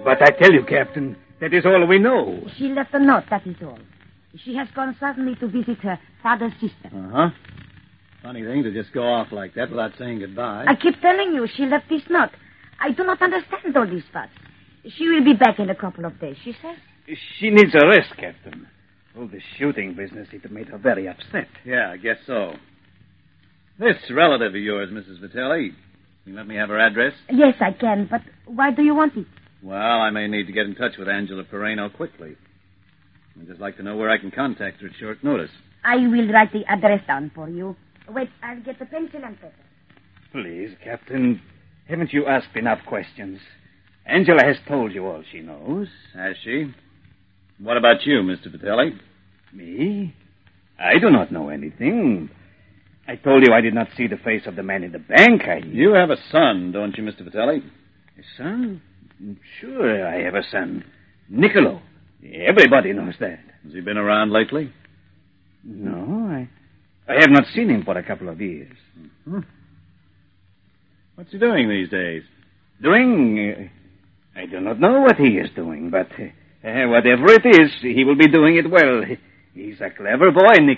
But I tell you, Captain, that is all we know. She left a note, that is all. She has gone suddenly to visit her father's sister. Uh-huh. Funny thing to just go off like that without saying goodbye. I keep telling you, she left this note. I do not understand all this fuss. She will be back in a couple of days, she says. She needs a rest, Captain. All the shooting business, it made her very upset. Yeah, I guess so. This relative of yours, Mrs. Vitelli, can you let me have her address? Yes, I can, but why do you want it? Well, I may need to get in touch with Angela Pereno quickly. I'd just like to know where I can contact her at short notice. I will write the address down for you. Wait, I'll get the pencil and paper. Please, Captain, haven't you asked enough questions? Angela has told you all she knows. Has she? What about you, Mr. Vitelli? Me? I do not know anything. I told you I did not see the face of the man in the bank. You have a son, don't you, Mr. Vitelli? A son? Sure, I have a son. Niccolo. Everybody knows that. Has he been around lately? No, I have not seen him for a couple of years. Mm-hmm. What's he doing these days? Doing? I do not know what he is doing, but whatever it is, he will be doing it well. He's a clever boy, Nick.